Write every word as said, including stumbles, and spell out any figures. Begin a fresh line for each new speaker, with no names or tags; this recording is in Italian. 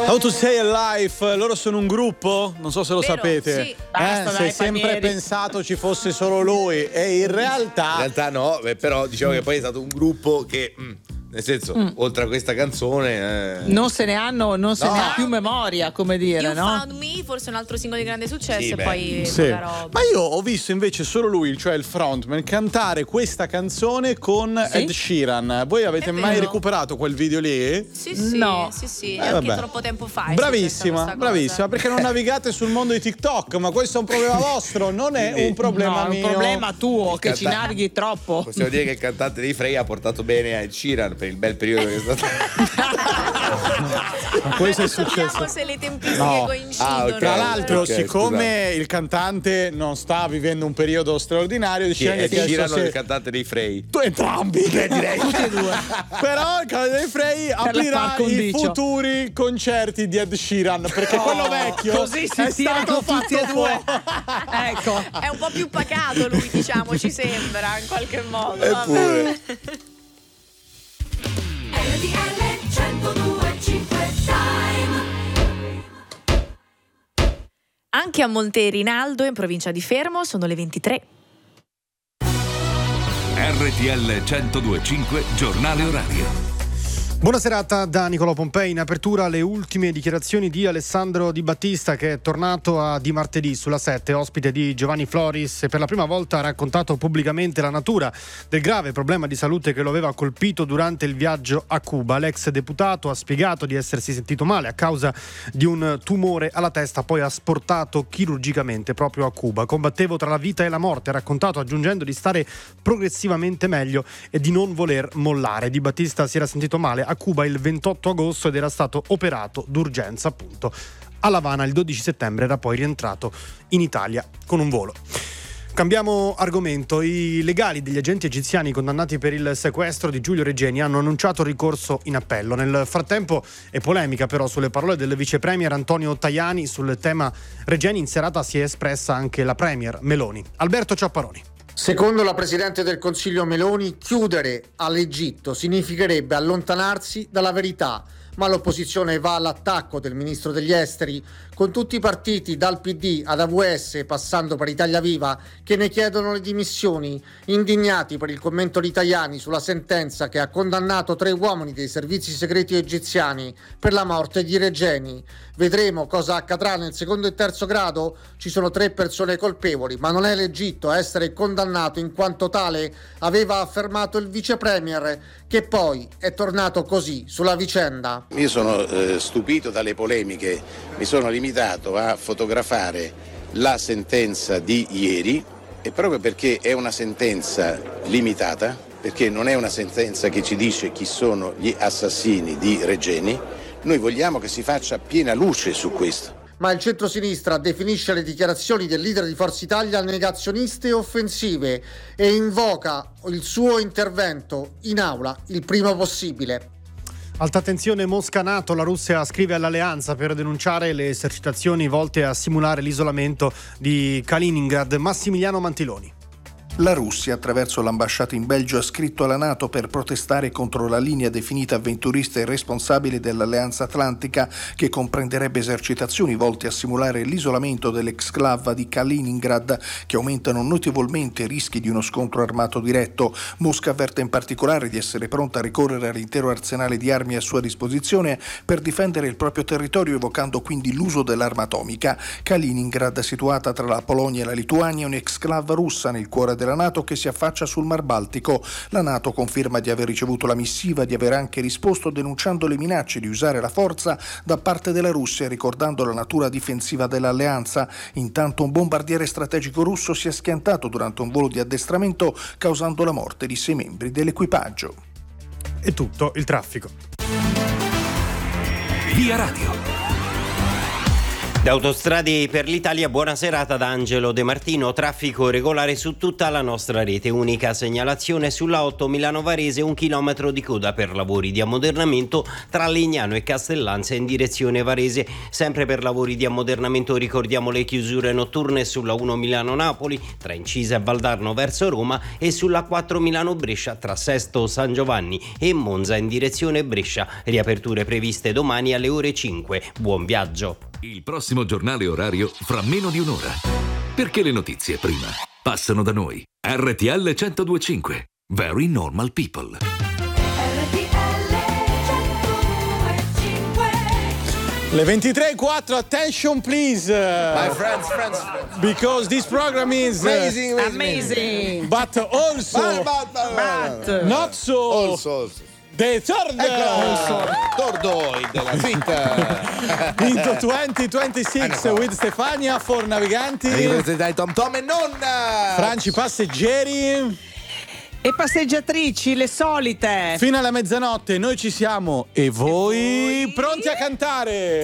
How to Stay Alive, loro sono un gruppo, non so se lo
Vero,
sapete.
sì.
Basta,
eh,
dai,
si è sempre
Palmieri.
pensato ci fosse solo lui e in realtà
In realtà no, beh, però diciamo che poi è stato un gruppo che, mm, nel senso,
Mm.
oltre a questa canzone... eh,
Non se ne hanno, non se
No.
ne ha più memoria, come dire,
You
no?
Found Me, forse un altro singolo di grande successo
Sì,
e
beh.
poi
sì.
poca roba.
Ma io ho visto invece solo lui, cioè il frontman, cantare questa canzone con
Sì?
Ed Sheeran. Voi avete
È
mai
vero.
recuperato quel video lì?
Sì, sì,
No.
sì, sì,
Eh,
anche
vabbè.
troppo tempo fa. è
Bravissima,
successa questa
bravissima,
cosa.
perché non navigate sul mondo di TikTok, ma questo è un problema vostro, non è
Quindi-
un problema
no, è un
mio.
problema tuo che ci
canta-
navighi troppo.
Possiamo dire che il cantante dei Frey ha portato bene a Ed Sheeran per il bel periodo che è stato.
Ma questo è
Adesso
successo.
vediamo se le tempistiche
No.
coincidono.
Ah, ok.
Tra l'altro,
Ok,
siccome il cantante non sta vivendo un periodo straordinario,
Chi è?
Ed
Ed
Sheeran gli ha
Sheeran
chiesto
o il
se
cantante dei Frey?
tu entrambi, direi.
Tutti e due.
Però il canale dei Frey aprirà
par
i
condicio.
futuri concerti di Ed Sheeran, perché quello vecchio
Così si
è
tirano
stato
tutti e
fatto
due.
fuori.
Ecco.
È un po' più pacato lui, diciamo, ci sembra, in qualche modo. vabbè.
Eppure.
R T L centodue e cinque Time.
Anche a Monte Rinaldo, in provincia di Fermo, sono le ventitré.
R T L centodue e cinque Giornale Orario.
Buona serata da Nicolò Pompei. In apertura le ultime dichiarazioni di Alessandro Di Battista, che è tornato a Di Martedì sulla sette, ospite di Giovanni Floris, e per la prima volta ha raccontato pubblicamente la natura del grave problema di salute che lo aveva colpito durante il viaggio a Cuba. L'ex deputato ha spiegato di essersi sentito male a causa di un tumore alla testa, poi asportato chirurgicamente proprio a Cuba. Combattevo tra la vita e la morte, ha raccontato, aggiungendo di stare progressivamente meglio e di non voler mollare. Di Battista si era sentito male a Cuba il ventotto agosto ed era stato operato d'urgenza appunto a L'Avana. Il dodici settembre era poi rientrato in Italia con un volo. Cambiamo argomento. I legali degli agenti egiziani condannati per il sequestro di Giulio Regeni hanno annunciato ricorso in appello. Nel frattempo è polemica però sulle parole del vice premier Antonio Tajani sul tema Regeni. In serata si è espressa anche la premier Meloni. Alberto Ciapparoni.
Secondo la Presidente del Consiglio Meloni, chiudere all'Egitto significherebbe allontanarsi dalla verità, ma l'opposizione va all'attacco del ministro degli esteri, con tutti i partiti dal P D ad A V S passando per Italia Viva che ne chiedono le dimissioni, indignati per il commento di Tajani sulla sentenza che ha condannato tre uomini dei servizi segreti egiziani per la morte di Regeni. Vedremo cosa accadrà nel secondo e terzo grado. Ci sono tre persone colpevoli, ma non è l'Egitto a essere condannato in quanto tale, aveva affermato il vice premier, che poi è tornato così sulla vicenda.
Io sono eh, stupito dalle polemiche, mi sono limitato a fotografare la sentenza di ieri, e proprio perché è una sentenza limitata, perché non è una sentenza che ci dice chi sono gli assassini di Regeni, noi vogliamo che si faccia piena luce su questo.
Ma il centrosinistra definisce le dichiarazioni del leader di Forza Italia negazioniste e offensive e invoca il suo intervento in aula il prima possibile.
Alta tensione Mosca-NATO, la Russia scrive all'alleanza per denunciare le esercitazioni volte a simulare l'isolamento di Kaliningrad. Massimiliano Mantiloni.
La Russia, attraverso l'ambasciata in Belgio, ha scritto alla NATO per protestare contro la linea definita avventurista e irresponsabile dell'Alleanza Atlantica, che comprenderebbe esercitazioni volte a simulare l'isolamento dell'exclave di Kaliningrad, che aumentano notevolmente i rischi di uno scontro armato diretto. Mosca avverte in particolare di essere pronta a ricorrere all'intero arsenale di armi a sua disposizione per difendere il proprio territorio, evocando quindi l'uso dell'arma atomica. Kaliningrad, situata tra la Polonia e la Lituania, è un'exclave russa nel cuore della NATO che si affaccia sul Mar Baltico. La NATO conferma di aver ricevuto la missiva e di aver anche risposto denunciando le minacce di usare la forza da parte della Russia, ricordando la natura difensiva dell'alleanza. Intanto un bombardiere strategico russo si è schiantato durante un volo di addestramento, causando la morte di sei membri dell'equipaggio.
E tutto il traffico.
Via Radio.
Da Autostrade per l'Italia, buona serata da Angelo De Martino. Traffico regolare su tutta la nostra rete. Unica segnalazione sulla otto Milano Varese, un chilometro di coda per lavori di ammodernamento tra Legnano e Castellanza in direzione Varese. Sempre per lavori di ammodernamento ricordiamo le chiusure notturne sulla uno Milano Napoli tra Incisa e Valdarno verso Roma e sulla quattro Milano Brescia tra Sesto San Giovanni e Monza in direzione Brescia. Riaperture previste domani alle ore cinque. Buon viaggio.
Il prossimo giornale orario fra meno di un'ora. Perché le notizie prima passano da noi. R T L centodue e cinque. Very Normal People.
Le ventitré e quattro, attention please.
My friends, friends, friends.
Because this program is uh,
Amazing,
Amazing.
but also
But, but, but,
But-
not so
Also, also.
the third
Ecco, Tordoid della suite.
into twenty twenty-six with Stefania for naviganti,
Ripresentati Tom Tom e non
Franci passeggeri.
E passeggiatrici, le solite.
Fino alla mezzanotte noi ci siamo e voi pronti a cantare.